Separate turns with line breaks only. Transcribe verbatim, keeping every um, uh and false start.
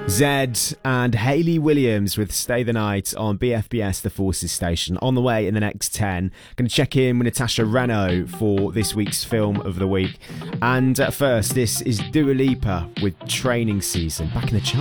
Zed and Hayley Williams with Stay the Night on B F B S The Forces station. On the way in the next ten, going to check in with Natasha Reno for this week's film of the week. And at first, this is Dua Lipa with Training Season, back in the chart.